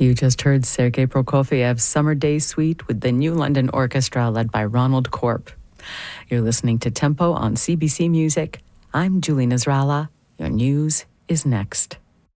You just heard Sergei Prokofiev's Summer Day Suite with the New London Orchestra led by Ronald Corp. You're listening to Tempo on CBC Music. I'm Julie Nasrallah. Your news is next.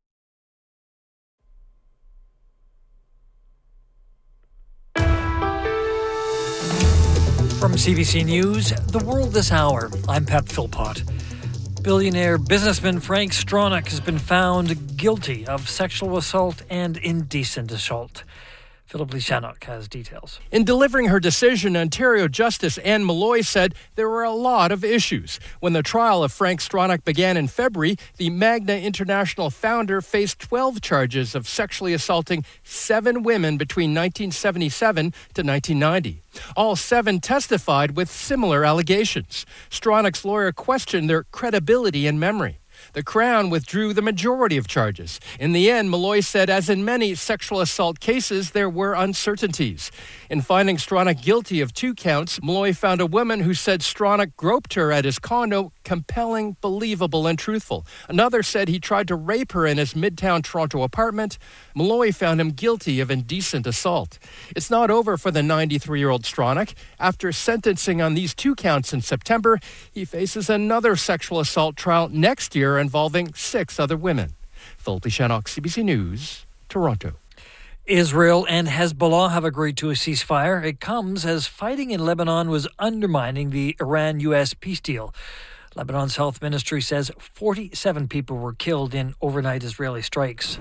From CBC News, The World This Hour, I'm Pep Philpott. Billionaire businessman Frank Stronach has been found guilty of sexual assault and indecent assault. Philip Lishanok has details. In delivering her decision, Ontario Justice Anne Malloy said there were a lot of issues. When the trial of Frank Stronach began in February, the Magna International founder faced 12 charges of sexually assaulting 7 women between 1977 to 1990. All 7 testified with similar allegations. Stronach's lawyer questioned their credibility and memory. The Crown withdrew the majority of charges. In the end, Malloy said, as in many sexual assault cases, there were uncertainties. In finding Stronach guilty of 2 counts, Malloy found a woman who said Stronach groped her at his condo compelling, believable, and truthful. Another said he tried to rape her in his Midtown Toronto apartment. Malloy found him guilty of indecent assault. It's not over for the 93-year-old Stronach. After sentencing on these 2 counts in September, he faces another sexual assault trial next year involving 6 other women. Philip Lishanok, CBC News, Toronto. Israel and Hezbollah have agreed to a ceasefire. It comes as fighting in Lebanon was undermining the Iran-U.S. peace deal. Lebanon's health ministry says 47 people were killed in overnight Israeli strikes.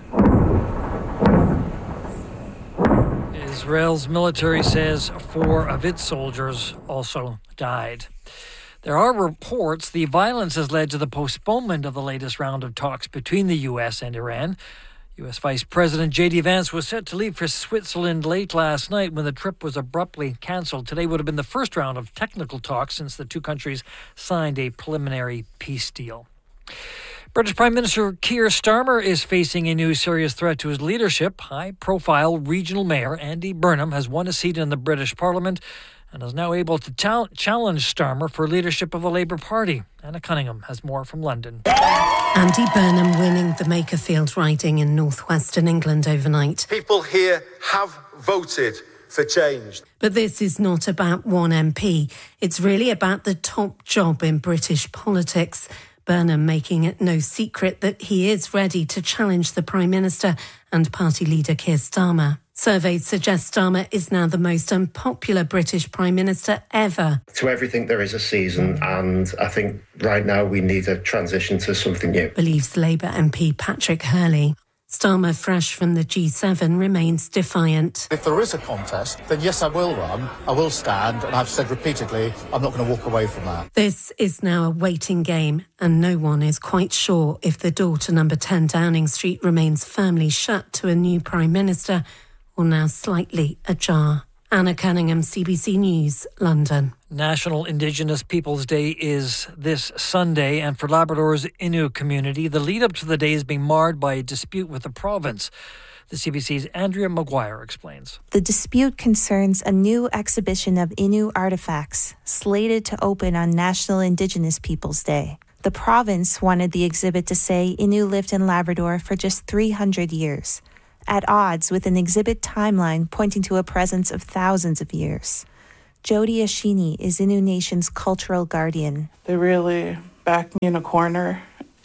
Israel's military says 4 of its soldiers also died. There are reports the violence has led to the postponement of the latest round of talks between the U.S. and Iran. U.S. Vice President J.D. Vance was set to leave for Switzerland late last night when the trip was abruptly cancelled. Today would have been the first round of technical talks since the 2 countries signed a preliminary peace deal. British Prime Minister Keir Starmer is facing a new serious threat to his leadership. High-profile regional mayor Andy Burnham has won a seat in the British Parliament and is now able to challenge Starmer for leadership of the Labour Party. Anna Cunningham has more from London. Andy Burnham winning the Makerfield riding in northwestern England overnight. People here have voted for change. But this is not about one MP. It's really about the top job in British politics. Burnham making it no secret that he is ready to challenge the Prime Minister and party leader Keir Starmer. Surveys suggest Starmer is now the most unpopular British Prime Minister ever. To everything there is a season, and I think right now we need a transition to something new, believes Labour MP Patrick Hurley. Starmer, fresh from the G7, remains defiant. If there is a contest, then yes, I will run, I will stand, and I've said repeatedly, I'm not going to walk away from that. This is now a waiting game, and no one is quite sure if the door to number 10 Downing Street remains firmly shut to a new Prime Minister or now slightly ajar. Anna Cunningham, CBC News, London. National Indigenous Peoples Day is this Sunday, and for Labrador's Innu community, the lead-up to the day is being marred by a dispute with the province. The CBC's Andrea Maguire explains. The dispute concerns a new exhibition of Innu artifacts slated to open on National Indigenous Peoples Day. The province wanted the exhibit to say Innu lived in Labrador for just 300 years, at odds with an exhibit timeline pointing to a presence of thousands of years. Jody Ashini is Innu Nation's cultural guardian. They really backed me in a corner,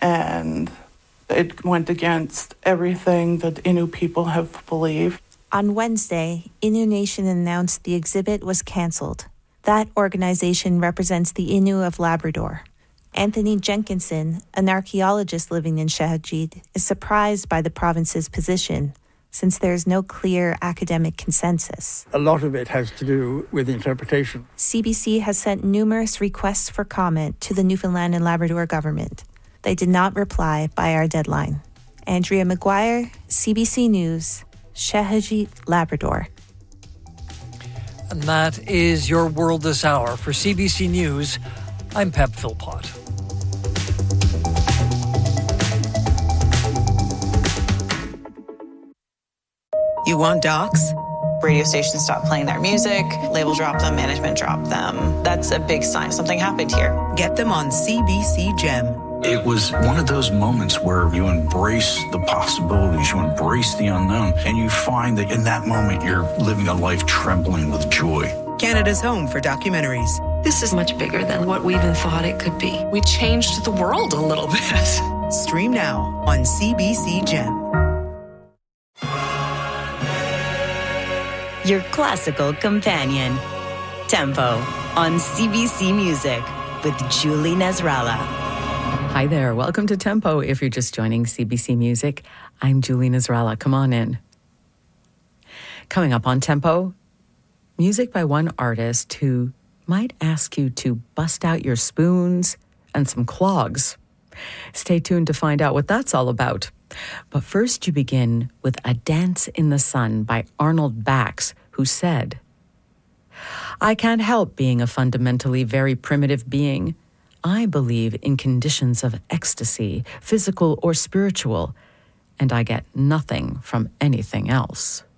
and it went against everything that Innu people have believed. On Wednesday, Innu Nation announced the exhibit was cancelled. That organization represents the Innu of Labrador. Anthony Jenkinson, an archaeologist living in Shahajid, is surprised by the province's position, since there's no clear academic consensus. A lot of it has to do with interpretation. CBC has sent numerous requests for comment to the Newfoundland and Labrador government. They did not reply by our deadline. Andrea Maguire, CBC News, Shahajid, Labrador. And that is your World This Hour. For CBC News, I'm Pep Philpott. You want docs? Radio stations stopped playing their music, label dropped them, management dropped them. That's a big sign something happened here. Get them on CBC Gem. It was one of those moments where you embrace the possibilities, you embrace the unknown, and you find that in that moment you're living a life trembling with joy. Canada's home for documentaries. This is much bigger than what we even thought it could be. We changed the world a little bit. Stream now on CBC Gem. Your classical companion. Tempo on CBC Music with Julie Nasrallah. Hi there. Welcome to Tempo. If you're just joining CBC Music, I'm Julie Nasrallah. Come on in. Coming up on Tempo, music by one artist who might ask you to bust out your spoons and some clogs. Stay tuned to find out what that's all about. But first you begin with A Dance in the Sun by Arnold Bax, who said, "I can't help being a fundamentally very primitive being. I believe in conditions of ecstasy, physical or spiritual, and I get nothing from anything else."